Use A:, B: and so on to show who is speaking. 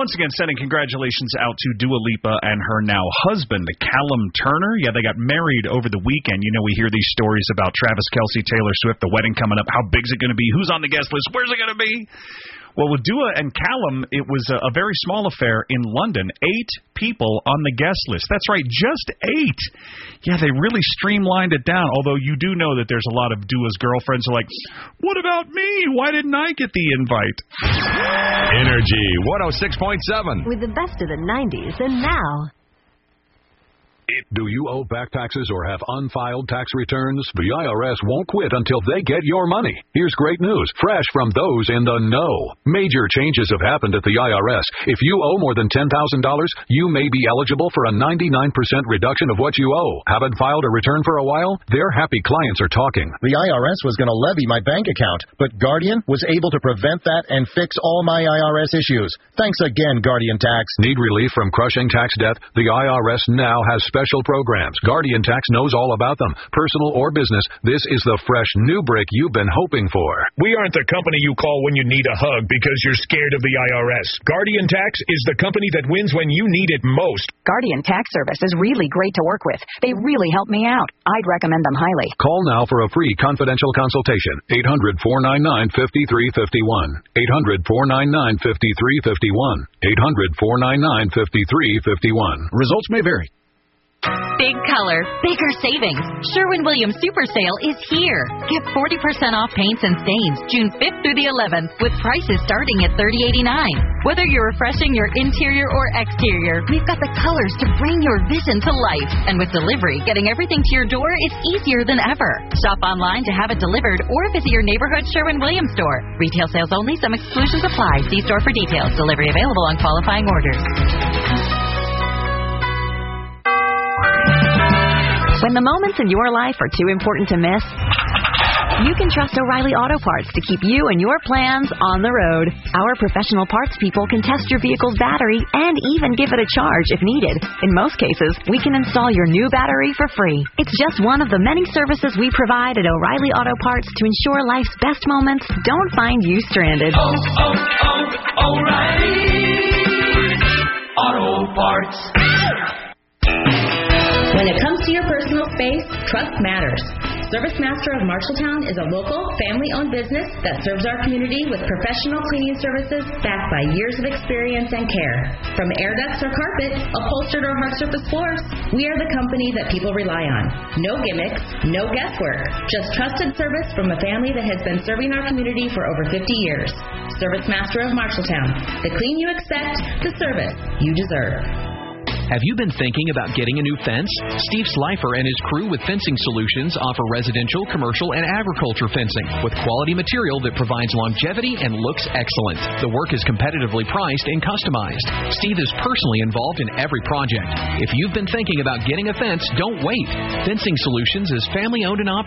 A: once again, sending congratulations out to Dua Lipa and her now husband, Callum Turner. Yeah, they got married over the weekend. You know, we hear these stories about Travis Kelce, Taylor Swift, the wedding coming up. How big is it going to be? Who's on the guest list? Where's it going to be? Well, with Dua and Callum, it was a very small affair in London. 8 people on the guest list. That's right, just 8. Yeah, they really streamlined it down, although you do know that there's a lot of Dua's girlfriends who are like, what about me? Why didn't I get the invite?
B: Energy 106.7.
C: With the best of the 90s and now.
D: Do you owe back taxes or have unfiled tax returns? The IRS won't quit until they get your money. Here's great news, fresh from those in the know. Major changes have happened at the IRS. If you owe more than $10,000, you may be eligible for a 99% reduction of what you owe. Haven't filed a return for a while? Their happy clients are talking.
E: The IRS was going to levy my bank account, but Guardian was able to prevent that and fix all my IRS issues. Thanks again, Guardian Tax.
D: Need relief from crushing tax debt? The IRS now has special programs. Guardian Tax knows all about them. Personal or business, this is the fresh new break you've been hoping for.
F: We aren't the company you call when you need a hug because you're scared of the IRS. Guardian Tax is the company that wins when you need it most.
G: Guardian Tax Service is really great to work with. They really help me out. I'd recommend them highly.
D: Call now for a free confidential consultation. 800-499-5351. 800-499-5351. 800-499-5351. Results may vary.
H: Big color, bigger savings. Sherwin-Williams Super Sale is here. Get 40% off paints and stains June 5th through the 11th with prices starting at $30.89. Whether you're refreshing your interior or exterior, we've got the colors to bring your vision to life. And with delivery, getting everything to your door is easier than ever. Shop online to have it delivered or visit your neighborhood Sherwin-Williams store. Retail sales only. Some exclusions apply. See store for details. Delivery available on qualifying orders.
C: When the moments in your life are too important to miss, you can trust O'Reilly Auto Parts to keep you and your plans on the road. Our professional parts people can test your vehicle's battery and even give it a charge if needed. In most cases, we can install your new battery for free. It's just one of the many services we provide at O'Reilly Auto Parts to ensure life's best moments don't find you stranded.
I: O'Reilly Auto Parts.
J: When it comes to your personal space, trust matters. Service Master of Marshalltown is a local, family-owned business that serves our community with professional cleaning services backed by years of experience and care. From air ducts or carpet, upholstered or hard surface floors, we are the company that people rely on. No gimmicks, no guesswork, just trusted service from a family that has been serving our community for over 50 years. Service Master of Marshalltown, the clean you expect, the service you deserve.
K: Have you been thinking about getting a new fence? Steve Slifer and his crew with Fencing Solutions offer residential, commercial, and agriculture fencing with quality material that provides longevity and looks excellent. The work is competitively priced and customized. Steve is personally involved in every project. If you've been thinking about getting a fence, don't wait. Fencing Solutions is family-owned and operated.